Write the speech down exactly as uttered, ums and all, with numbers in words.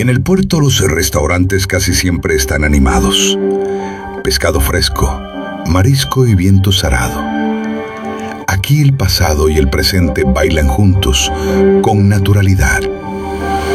En el puerto los restaurantes casi siempre están animados. Pescado fresco, marisco y viento zarado. Aquí el pasado y el presente bailan juntos con naturalidad.